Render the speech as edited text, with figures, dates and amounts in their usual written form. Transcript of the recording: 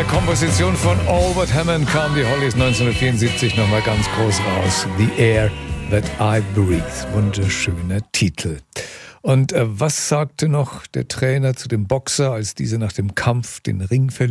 der Komposition von Albert Hammond kamen die Hollies 1974 nochmal ganz groß raus. The Air That I Breathe. Wunderschöner Titel. Und was sagte noch der Trainer zu dem Boxer, als dieser nach dem Kampf den Ring verließ?